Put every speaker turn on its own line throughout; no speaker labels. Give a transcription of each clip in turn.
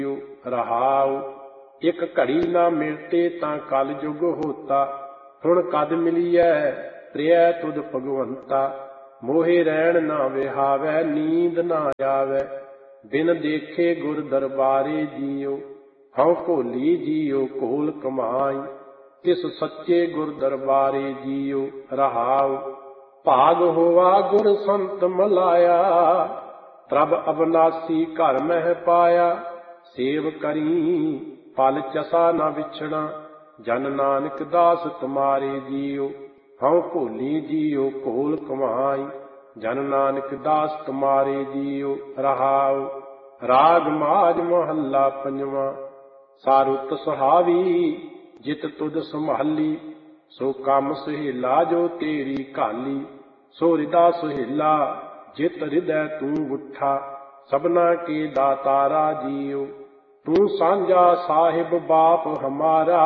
रहाऊ। एक घड़ी ना मिलते तां कल जुग होता, हुण कद मिलिए प्रिय तुद भगवंता। मोहे रैण ना विहावै नींद ना आवे, बिन देखे गुर दरबारे जियो। हऊँ घोली जियो घोल कमाई, तिस सच्चे गुर दरबारे जियो। रहाऊ। भाग होवा गुर संत मलाया, प्रभ अविनाशी घर मह पाया। सेव करी पल चसा न विछड़ा, जन नानक दास तुम्हारे जियो। हऊँ घोली जियो घोल कमाई, जन नानक दास तुम्हारे जियो। रहाऊ। राग माज महला पंजवा। सारुत सुहावी जित तुद संभाली, सो काम सुहेला जो तेरी काली। सो हृदा सुहेला जित हृदय तू उठा, सबना के दातारा जियो। तू सांझा साहिब बाप हमारा,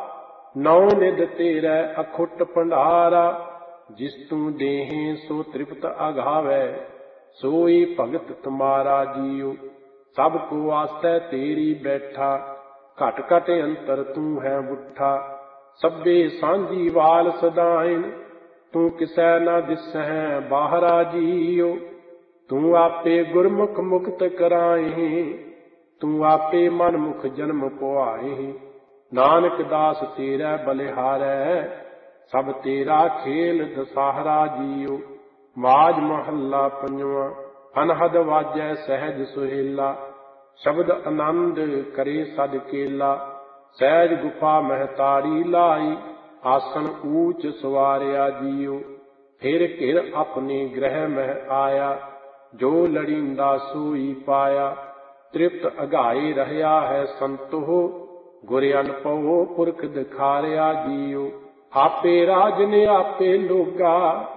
नौ निध तेरे अखुट भंडारा। जिस तू देहे सो तृप्त अघावै, सोई भगत तुम्हारा जियो। सब को आस्ते तेरी बैठा, घट घट अंतर तू है बुठा। सभे सांझी वाल सदाइन, तू किसै न दिसै बाहरा जियो। तू आपे गुरमुख मुक्त कराए, तू आपे मन मुख जन्म पुआए। नानक दास तेरा बलिहारै, सब तेरा खेल दसाहरा जियो। माज महला पंजवा। अनहद वाजै सहज सुहेला, शब्द आनंद करे सद केला। सहज गुफा महतारी लाई, आसन ऊंच सवारिया जियो। फिर घिर अपने ग्रह मह आया, जो लड़ींदा सोई पाया। तृप्त अघाई रहया है संतो, गुर अनपवो पुरख दिखारिया जियो। आपे राजन आपे लोगा,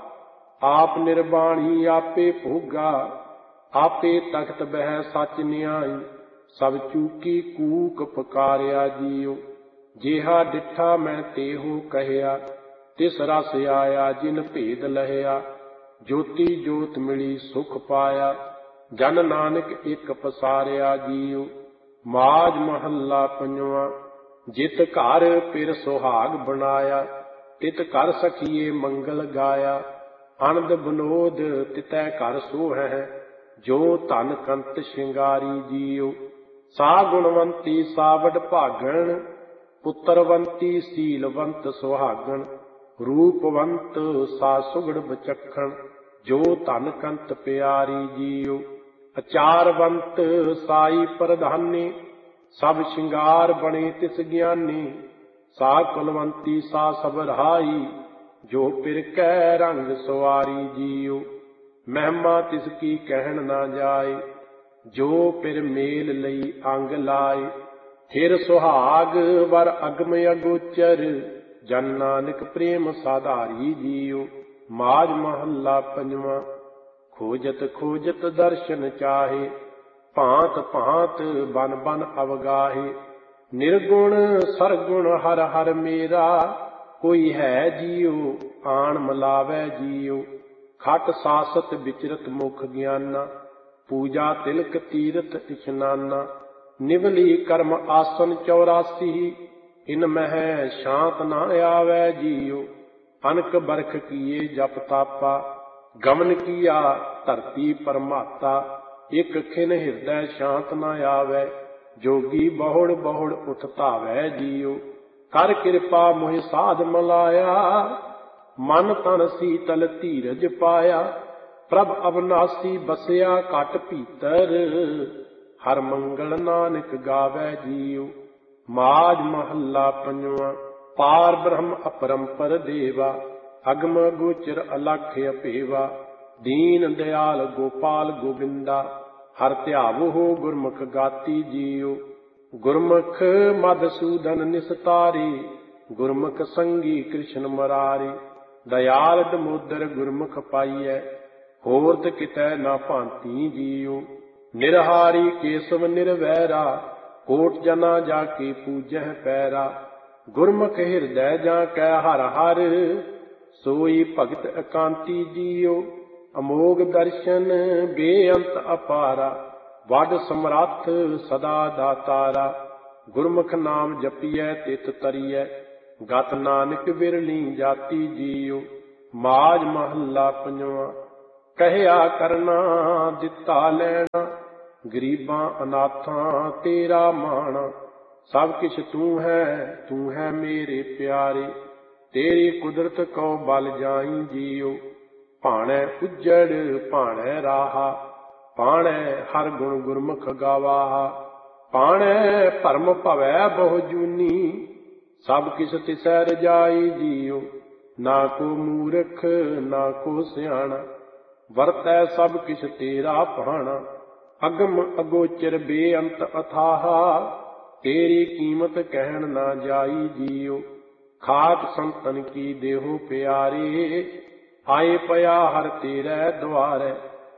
आप निर्वाणी आपे भोगा। आपे तख्त बह सच न्याई, सब चूकी कूक पुकारिया जियो। जेहा डिठा मैं तेहो कहया, तिस रस आया जिन भेद लहया। ज्योति जोत मिली सुख पाया, जन नानक एक पसारिया जियो। माज महला पंजवा। जित घर पिर सुहाग बनाया, तित घर सखिए मंगल गाया। आनंद विनोद तितै घर सोहै, जो धन कंत शिंगारी जियो। सा गुणवंती सा वड भागण, पुत्रवंती सीलवंत सुहागण। रूपवंत सा सुगड़ बचखण, जो धन कंत प्यारी जियो। अचारवंत साई प्रधानी, सब शिंगार बने तिस ज्ञानी। सा कुलवंती सा सबरहाई, जो पिर कै रंग सवारी जियो। महिमा तिसकी कहन ना जाए, जो पिर मेल लई अंग लाए। फिर सुहाग वर अगम अगोचर, जन नानक प्रेम साधारी जियो। माज महला पंजवा। खोजत खोजत दर्शन चाहे, भांत भांत बन बन अवगाहे। निर्गुण सरगुण हर हर मेरा, कोई है जियो आन मिलावै जियो। खट सासत विचरत मुख ज्ञाना, पूजा तिलक तीरथ इशनाना। निवली कर्म आसन 84, इन मह शांत न आवे जियो। अनक बरख किए जप तापा, गमन किया धरती परमाता। एक खिन हृदय शांत न आवे, जोगी बहुड़ बहुड़ उठ धावै जियो। कर कृपा मोहि साध मलाया, मन तन सीतल धीरज पाया। प्रभ अविनाशी बसया घट भीतर, हर मंगल नानक गावै जियो। माज महला पंजवा। पार ब्रह्म अपरंपर देवा, अगम गोचर अलख अपेवा। दीन दयाल गोपाल गोविंदा, हर ध्यावो गुरमुख गाती जियो। गुरमुख मधुसूदन निस्तारी, गुरमुख संगी कृष्ण मरारी। दयाल दमोदर गुरमुख पाइयै, होरत कितै ना भांति जियो। निरहारी केशव निर्वैरा, कोट जना जाके पूजह पैरा। गुरमुख हृदय जाकै हर हर, सोई भगत एकांती जियो। अमोघ दर्शन बेअंत अपारा, ਵਡ ਸਮਰੱਥ ਸਦਾ ਦਾਤਾਰਾ। ਗੁਰਮੁਖ ਨਾਮ ਜਪੀਐ ਤਿਤ ਤਰੀਐ, ਗਤ ਨਾਨਕ ਬਿਰਲੀ ਜਾਤੀ ਜੀਉ। ਮਾਝ ਮਹੱਲਾ ਪੰਜਵਾਂ। ਕਹਿਆ ਕਰਨਾ ਦਿੱਤਾ ਲੈਣਾ, ਗਰੀਬਾਂ ਅਨਾਥਾਂ ਤੇਰਾ ਮਾਣਾ। ਸਭ ਕਿਛ ਤੂੰ ਹੈ ਮੇਰੇ ਪਿਆਰੇ, ਤੇਰੀ ਕੁਦਰਤ ਕਉ ਬਲ ਜਾਈ ਜੀਉ। ਭਾਣੈ ਉਜੜ ਭਾਣੈ ਰਾਹਾ, ਭਾਣੈ ਹਰ ਗੁਣ ਗੁਰਮੁਖ ਗਾਵਾਹਾ। ਭਾਣੈ ਭਰਮ ਭਵੈ ਬਹੁ ਜੂਨੀ, ਸਭ ਕਿਛ ਤਿਸੈ ਰਜਾਈ ਜੀਉ। ਨਾ ਕੋ ਮੂਰਖ ਨਾ ਕੋ ਸਿਆਣਾ, ਵਰਤੈ ਸਭ ਕਿਛ ਤੇਰਾ ਭਾਣਾ। ਅਗਮ ਅਗੋਚਰ ਬੇਅੰਤ ਅਥਾਹਾ, ਤੇਰੀ ਕੀਮਤ ਕਹਿਣ ਨਾ ਜਾਈ ਜੀਉ। ਖਾਕ ਸੰਤਨ ਕੀ ਦੇਹੋ ਪਿਆਰੇ, ਆਏ ਪਿਆ ਹਰ ਤੇਰੇ ਦੁਆਰੇ।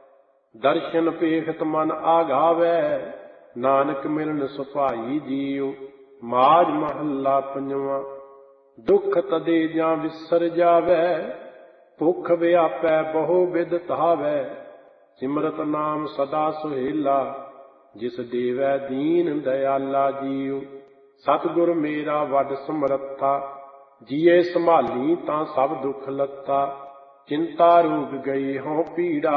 ਦਰਸ਼ਨ ਪੇਖਤ ਮਨ ਆਗਾਵੈ, ਨਾਨਕ ਮਿਲਨ ਸੁਭਾਈ ਜੀਉ। ਮਾਝ ਮਹੱਲਾ ਪੰਜਵਾਂ। ਦੁੱਖ ਤਦੇ ਜਾਂ ਵਿਸਰ ਜਾਵੈ, ਭੁੱਖ ਵਿਆਪੈ ਬਹੁ ਬਿਧ ਧਾਵੈ। ਸਿਮਰਤ ਨਾਮ ਸਦਾ ਸੁਹੇਲਾ, ਜਿਸ ਦੇਵੈ ਦੀਨ ਦਇਆਲਾ ਜੀਉ। ਸਤਿਗੁਰ ਮੇਰਾ ਵੱਡ ਸਮਰੱਥਾ, ਜੀਏ ਸੰਭਾਲੀ ਤਾਂ ਸਭ ਦੁੱਖ ਲੱਥਾ। ਚਿੰਤਾ ਰੂਪ ਗਈ ਹੋਂ ਪੀੜਾ,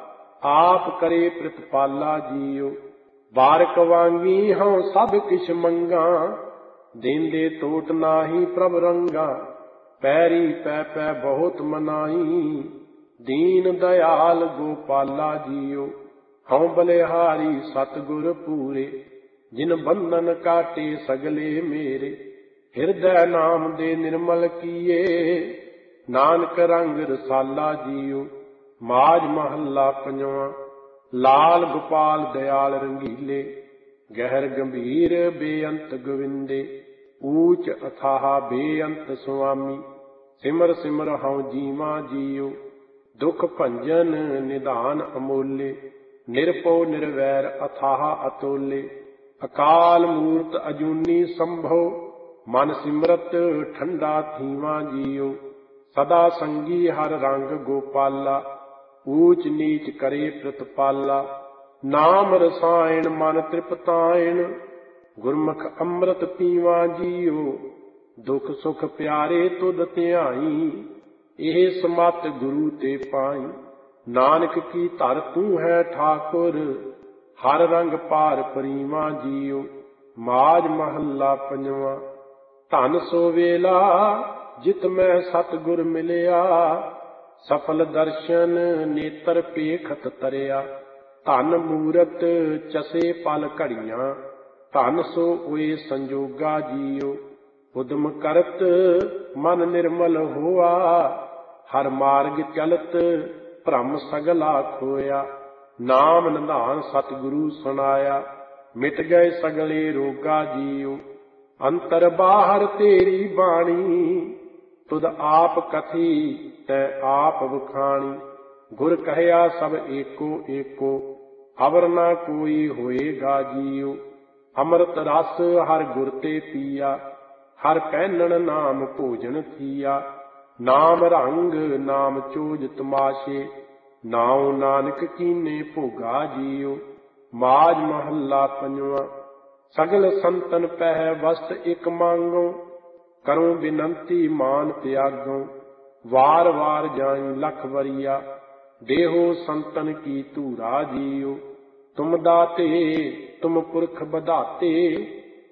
ਆਪ ਕਰੇ ਪ੍ਰਤਪਾਲਾ ਜੀਉ। ਬਾਰਕ ਵਾਂਗੀ ਹੋਂ ਸਭ ਕਿਛ ਮੰਗਾ, ਦੇਂਦੇ ਟੋਟ ਨਾਹੀ ਪ੍ਰਭ ਰੰਗਾ। ਪੈਰੀ ਪੈ ਪੈ ਬਹੁਤ ਮਨਾਈ, ਦੀਨ ਦਇਆਲ ਗੋਪਾਲਾ ਜੀਉ। ਹਉ ਬਲਿਹਾਰੀ ਸਤਿਗੁਰ ਪੂਰੇ, ਜਿਨ ਬੰਧਨ ਕਾਟੇ ਸਗਲੇ ਮੇਰੇ। ਹਿਰਦੈ ਨਾਮ ਦੇ ਨਿਰਮਲ ਕੀਏ, ਨਾਨਕ ਰੰਗ ਰਸਾਲਾ ਜੀਉ। ਮਾਝ ਮਹੱਲਾ ਪੰਜਵਾਂ। ਲਾਲ ਗੋਪਾਲ ਦਇਆਲ ਰੰਗੀਲੇ, ਗਹਿਰ ਗੰਭੀਰ ਬੇਅੰਤ ਗੋਵਿੰਦੇ। ਊਚ ਅਥਾਹ ਬੇਅੰਤ ਸੁਆਮੀ, ਸਿਮਰ ਸਿਮਰ ਹਉ ਜੀਵਾਂ ਜੀਉ। ਦੁਖ ਭੰਜਨ ਨਿਧਾਨ ਅਮੋਲੇ, ਨਿਰਭਉ ਨਿਰਵੈਰ ਅਥਾਹ ਅਤੋਲੇ। ਅਕਾਲ ਮੂਰਤ ਅਜੂਨੀ ਸੰਭਉ, ਮਨ ਸਿਮਰਤ ਠੰਡਾ ਥੀਵਾਂ ਜੀਉ। ਸਦਾ ਸੰਗੀ ਹਰ ਰੰਗ ਗੋਪਾਲਾ, ਊਚ ਨੀਚ ਕਰੇ ਪ੍ਰਤਪਾਲਾ। ਨਾਮ ਰਸਾਇਣ ਮਨ ਤ੍ਰਿਪਤਾਇਣ, ਗੁਰਮੁਖ ਅੰਮ੍ਰਿਤ ਪੀਵਾਂ ਜੀਉ। ਦੁਖ ਸੁਖ ਪਿਆਰੇ ਤੁਧ ਧਿਆਈ, ਇਹ ਸਮਤ ਗੁਰੂ ਤੇ ਪਾਈ। ਨਾਨਕ ਕੀ ਧਰ ਤੂੰ ਹੈ ਠਾਕੁਰ, ਹਰ ਰੰਗ ਪਾਰ ਪਰੀਵਾਂ ਜੀਉ। ਮਾਝ ਮਹੱਲਾ ਪੰਜਵਾਂ। ਧਨ ਸੋ ਵੇਲਾ ਜਿਤ ਮੈਂ ਸਤਿਗੁਰ ਮਿਲਿਆ, ਸਫਲ ਦਰਸ਼ਨ ਨੇਤਰ ਪੇਖਤ ਤਰਿਆ। ਧਨ ਮੂਰਤ ਚਸੇ ਪਲ ਘੜੀਆਂ, ਧਨ ਸੋ ਹੋਏ ਸੰਜੋਗਾ ਜੀਉ। ਉਦਮ ਕਰਤ ਮਨ ਨਿਰਮਲ ਹੋਆ, ਹਰ ਮਾਰਗ ਚਲਤ ਭ੍ਰਮ ਸਗਲਾ ਖੋਇਆ। ਨਾਮ ਨਿਧਾਨ ਸਤਿਗੁਰੂ ਸੁਨਾਇਆ, ਮਿਟ ਗਏ ਸਗਲੇ ਰੋਗਾ ਜੀਉ। ਅੰਤਰ ਬਾਹਰ ਤੇਰੀ ਬਾਣੀ, ਤੁਧ ਆਪ ਕਥੀ ਤੈ ਆਪ ਵਖਾਣੀ। ਗੁਰ ਕਹਿਆ ਸਭ ਏਕੋ ਏਕੋ, ਅਵਰ ਨਾ ਕੋਈ ਹੋਏਗਾ ਜੀਉ। ਅੰਮ੍ਰਿਤ ਰਸ ਹਰ ਗੁਰ ਤੇ ਪੀਆ, ਹਰ ਪਹਿਨਣ ਨਾਮ ਭੋਜਨ ਥੀਆ। ਨਾਮ ਰੰਗ ਨਾਮ ਚੋਜ ਤਮਾਸ਼ੇ, ਨਾਉ ਨਾਨਕ ਕੀਨੇ ਭੋਗਾ ਜੀਉ। ਮਾਝ ਮਹੱਲਾ ਪੰਜਵਾਂ। ਸਗਲ ਸੰਤਨ ਪਹਿ ਵਸਤ ਇਕ ਮੰਗੋ, ਕਰੂੰ ਬਿਨੰਤੀ ਮਾਨ ਤਿਆਗੋ। ਵਾਰ ਵਾਰ ਜਾਈ ਲਖ ਵਰੀਆ, ਦੇਹੋ ਸੰਤਨ ਕੀ ਧੂਰਾ ਜੀਉ। ਤੁਮ ਦਾਤੇ ਤੁਮ ਪੁਰਖ ਬਧਾਤੇ,